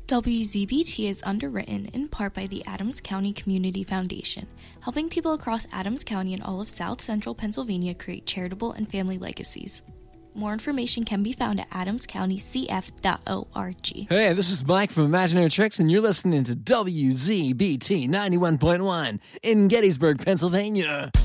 WZBT is underwritten in part by the Adams County Community Foundation, helping people across Adams County and all of South Central Pennsylvania create charitable and family legacies. More information can be found at adamscountycf.org. Hey, this is Mike from Imaginary Tricks, and you're listening to WZBT 91.1 in Gettysburg, Pennsylvania.